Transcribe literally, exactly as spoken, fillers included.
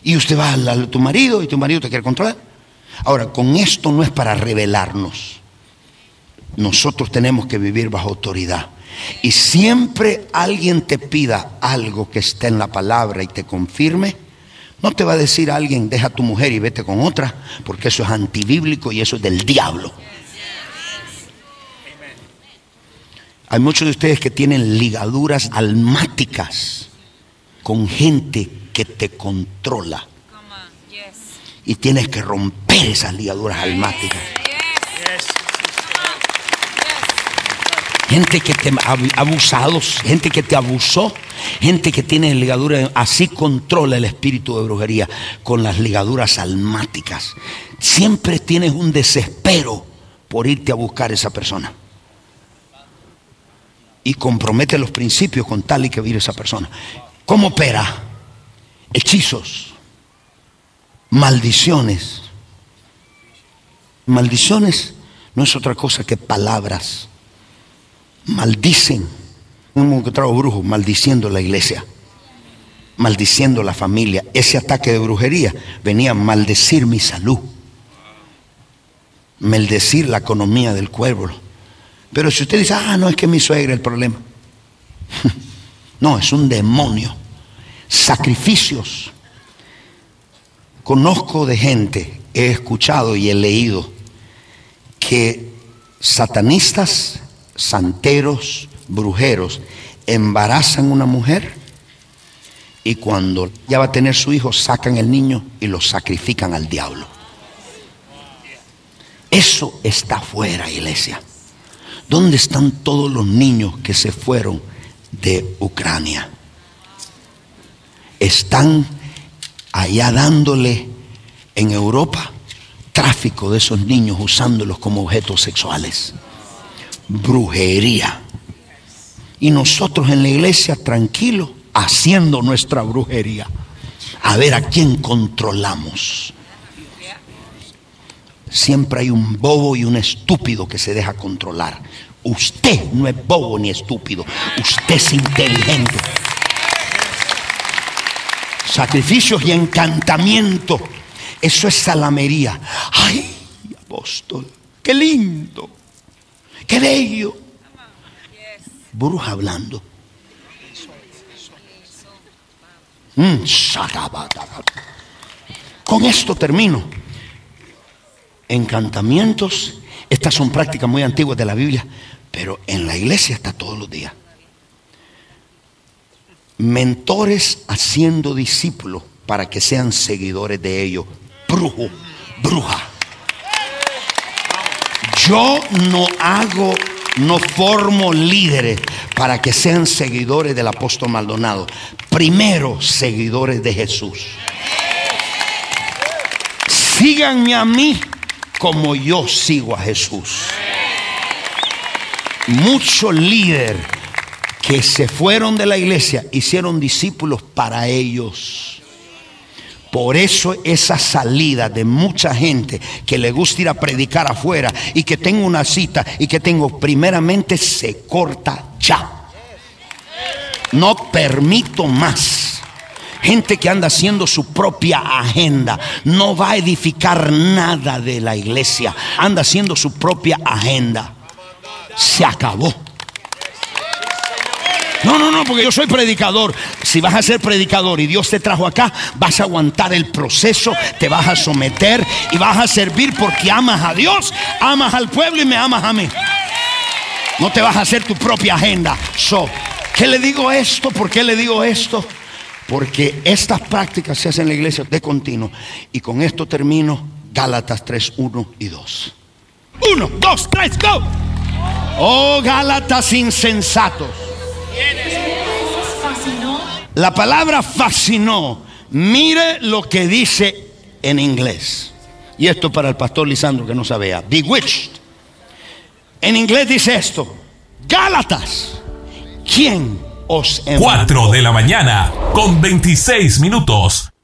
Y usted va a, a tu marido y tu marido te quiere controlar. Ahora, con esto no es para rebelarnos. Nosotros tenemos que vivir bajo autoridad. Y siempre alguien te pida algo que esté en la palabra y te confirme, no te va a decir alguien, deja a tu mujer y vete con otra, porque eso es antibíblico y eso es del diablo. Hay muchos de ustedes que tienen ligaduras almáticas con gente que te controla. Y tienes que romper esas ligaduras almáticas. Gente que te ha abusado, gente que te abusó, gente que tiene ligaduras. Así controla el espíritu de brujería, con las ligaduras almáticas. Siempre tienes un desespero por irte a buscar a esa persona. Y compromete los principios con tal y que vire esa persona. ¿Cómo opera? Hechizos, maldiciones. Maldiciones no es otra cosa que palabras. Maldicen. Hemos encontrado brujos maldiciendo la iglesia, maldiciendo la familia. Ese ataque de brujería venía a maldecir mi salud, maldecir la economía del pueblo. Pero si usted dice, ah, no, es que mi suegra es el problema. No, es un demonio. Sacrificios. Conozco de gente, he escuchado y he leído que satanistas, santeros, brujeros embarazan a una mujer y cuando ya va a tener su hijo sacan el niño y lo sacrifican al diablo. Eso está fuera, iglesia. ¿Dónde están todos los niños que se fueron de Ucrania? Están allá dándole en Europa tráfico de esos niños, usándolos como objetos sexuales. Brujería. Y nosotros en la iglesia tranquilos haciendo nuestra brujería, a ver a quién controlamos. Siempre hay un bobo y un estúpido que se deja controlar. Usted no es bobo ni estúpido, usted es inteligente. Sacrificios y encantamiento, eso es salamería. Ay, apóstol, qué lindo, qué bello. Bruja hablando. Mm, Con esto termino. Encantamientos, estas son prácticas muy antiguas de la Biblia, pero en la iglesia está todos los días. Mentores haciendo discípulos para que sean seguidores de ellos. Brujo, bruja. Yo no hago, no formo líderes para que sean seguidores del apóstol Maldonado. Primero, seguidores de Jesús. Síganme a mí como yo sigo a Jesús. Muchos líderes que se fueron de la iglesia hicieron discípulos para ellos. Por eso esa salida de mucha gente que le gusta ir a predicar afuera y que tengo una cita y que tengo, primeramente se corta ya. No permito más. Gente que anda haciendo su propia agenda, no va a edificar nada de la iglesia, anda haciendo su propia agenda. Se acabó. No, no, no, porque yo soy predicador. Si vas a ser predicador y Dios te trajo acá, vas a aguantar el proceso, te vas a someter y vas a servir porque amas a Dios, amas al pueblo y me amas a mí. No te vas a hacer tu propia agenda. So, ¿qué le digo esto? ¿Por qué le digo esto? Porque estas prácticas se hacen en la iglesia de continuo. Y con esto termino. Gálatas tres, uno y dos. uno, dos, tres, go. Oh, Gálatas insensatos. La palabra fascinó. Mire lo que dice en inglés. Y esto para el pastor Lisandro que no sabía. Bewitched. En inglés dice esto. Gálatas, ¿quién os envió? cuatro de la mañana con veintiséis minutos.